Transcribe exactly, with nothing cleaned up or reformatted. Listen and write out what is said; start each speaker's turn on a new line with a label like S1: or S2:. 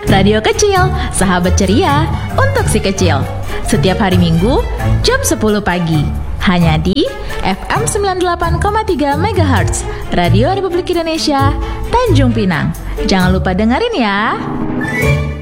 S1: Radio Kecil, sahabat ceria untuk si kecil. Setiap hari Minggu, jam sepuluh pagi. Hanya di F M sembilan puluh delapan koma tiga megahertz, Radio Republik Indonesia, Tanjung Pinang. Jangan lupa dengerin ya.